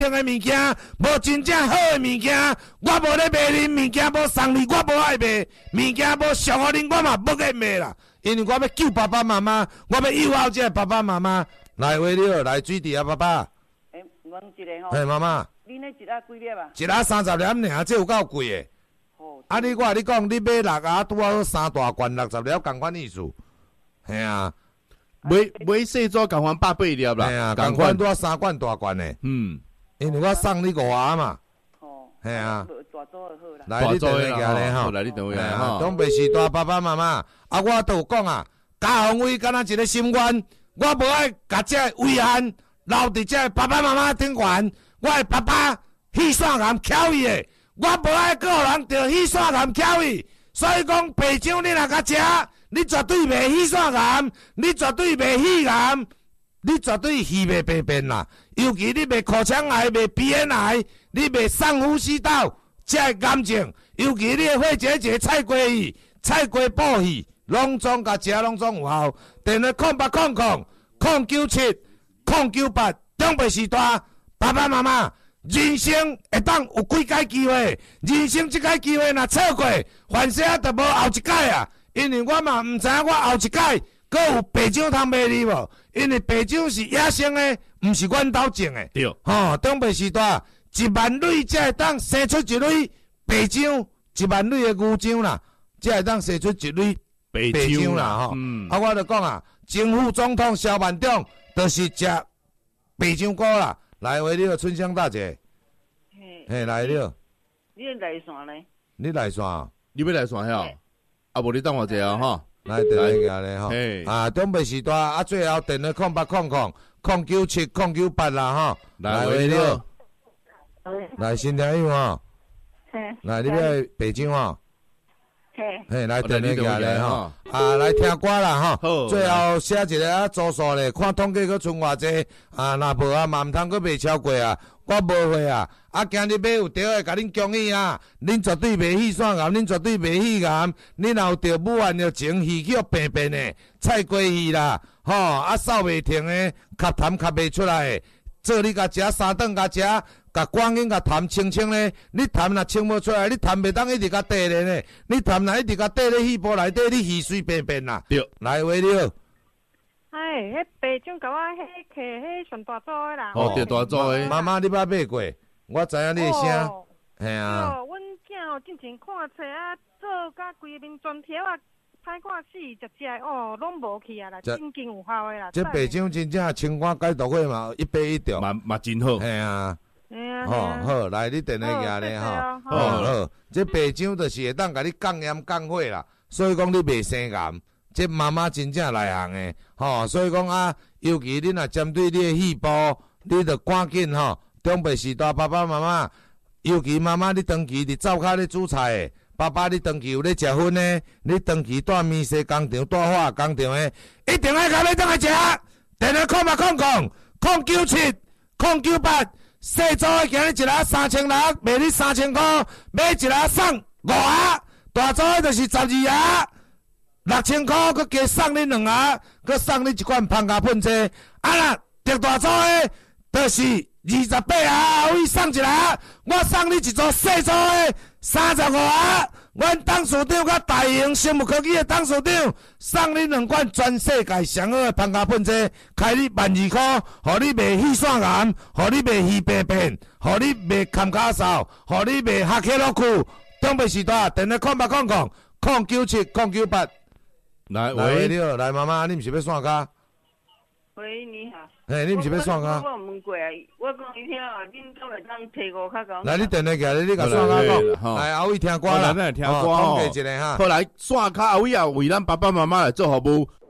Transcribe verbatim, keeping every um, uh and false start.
的物件，无真正好的物件，我无咧卖恁物件，无送你，我无爱卖物件，无送互恁，我嘛无爱卖啦。因为我要救爸爸妈妈，我要友好这爸爸妈妈。来，话了，来水滴啊，爸爸。 诶，问一个吼。 嘿，妈妈。 你那一盒几粒啊？ 一盒三十粒尔，这有够贵的。哦。啊，你我甲你讲，你买六盒拄好三大罐六十粒，共款意思。嘿啊。 买买细组共款百八粒啦。 嘿啊，共款拄好三罐大罐的。嗯。因为我送你五盒嘛。哦。嘿啊。 大组的好啦。 来，你等下行咧吼。 来，你等下吼。 东北时代爸爸妈妈，啊，我都有讲啊，家宏伟敢若一个心愿，我无爱甲这遗憾留伫这爸爸妈妈顶悬。我的爸爸血线癌翘伊的，我无爱个人得血线癌翘伊，所以讲白酱你若甲食，你绝对袂血线癌，你绝对袂血癌，你绝对血袂白变啦。尤其你袂口腔癌、袂鼻咽癌，你袂上呼吸道这癌症，尤其你的血结节、菜瓜鱼、菜瓜布鱼，拢总甲食拢总有效。电话空八空空空九七空九八，中北时代。爸爸妈妈，人生会当有几届机会？人生这届机会若错过，凡事就无后一届啊！因为我嘛唔知影我后一届阁有白酒通卖你无？因为白酒是野生的，唔是阮兜种的。 对， 吼，东北时代一万蕊才会当生出一蕊白酒，一万蕊的牛浆啦，才会当生出一蕊白酒啦。吼、嗯，啊，我就讲啊，前副总统萧万长就是食白酒糕啦。来，话你个春香大姐，嘿，嘿来了。 你来线呢？ 你来线， 你要来线遐？啊，无你等我一下吼。 来，电话下咧吼。啊，东北时代啊，最后电话空八空空空九七空九八啦吼。来，话你了。来，新听友吼。来，你要北京吼。嘿，来电话下咧吼。啊，来听歌啦吼。最后写一个啊，组数咧，看统计佫剩偌济啊，若无啊，嘛毋通佫卖超过啊。我无会啊，啊，今日买有着的，甲恁恭喜啊！恁绝对袂血栓癌，恁绝对袂血癌。恁若有着武汉药前鱼叫平平的菜瓜鱼啦，吼啊，扫袂停的，吸痰吸袂出来的，做你甲食三顿甲食。甲赶紧甲痰清清咧，你痰若清无出来，你痰袂当一直甲缀咧呢。你痰若一直甲缀咧气部内底，你气水便便啦。对，来话了。 哎，迄白种甲我迄客迄上大组的啦。 哦，对，大组的。 妈妈，你捌买过？我知影你的声。嘿啊。 哦，阮囝哦，进前看册啊，做甲规面砖条啊，歹看死，食食哦，拢无去啊啦，真经有效的啦。 这白种真正清肝解毒血嘛，一杯一条。 嘛嘛真好。 嘿啊。 吼、 哦、好，来你电话拿咧吼，好好，这白浆就是会当甲你降盐降火啦，所以讲你袂生癌，这妈妈真正内行的，吼、哦，所以讲啊，尤其你若针对你的细胞，你着赶紧吼，中北时代爸爸妈妈，尤其妈妈你长期伫灶骹咧煮菜的，爸爸你长期有咧食薰的，你长期带面食工厂、带化工厂的，一定要甲你倒来食，电话空八空空空九七空九八。细组的今日一盒三千六，卖你三千块，买一盒送五盒，大组的就是十二盒，六千块，佮加送你两盒，佮送你一罐芳加喷剂。啊啦，特大组的，就是二十八盒，我送一盒，我送你一组细组的三十五盒。阮董事长甲大型生物科技的董事长送你两罐全世界上好的芳加喷剂，开你万二块，互你袂血栓癌，互你袂血病变，互你袂坎卡嗽，互你袂下起落去。东北时代电话空八空空空九七空九八。来喂，你好，来妈妈，你毋是要线卡？ 喂，你好。 嘿，你毋是要线卡？ 我问过啊，我讲伊听啊，恁敢会当摕五卡讲？ 来，你电话起来，你甲线卡讲。来，阿伟听歌啦， 来听歌吼。 讲一下哈。 后来线卡阿伟啊，为咱爸爸妈妈来做服务。